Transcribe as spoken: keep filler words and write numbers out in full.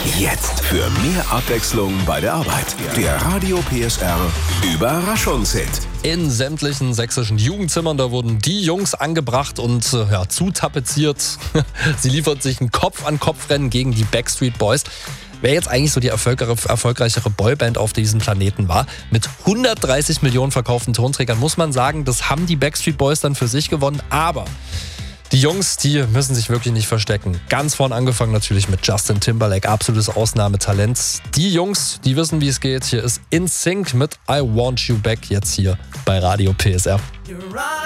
Jetzt für mehr Abwechslung bei der Arbeit. Der Radio P S R Überraschungshit. In sämtlichen sächsischen Jugendzimmern, da wurden die Jungs angebracht und äh, ja, zutapeziert. Sie liefert sich ein Kopf-an-Kopf-Rennen gegen die Backstreet Boys. Wer jetzt eigentlich so die erfolgreichere Boyband auf diesem Planeten war, mit hundertdreißig Millionen verkauften Tonträgern, muss man sagen, das haben die Backstreet Boys dann für sich gewonnen. Aber die Jungs, die müssen sich wirklich nicht verstecken. Ganz vorn angefangen natürlich mit Justin Timberlake, absolutes Ausnahmetalent. Die Jungs, die wissen, wie es geht. Hier ist In Sync mit I Want You Back, jetzt hier bei Radio P S R.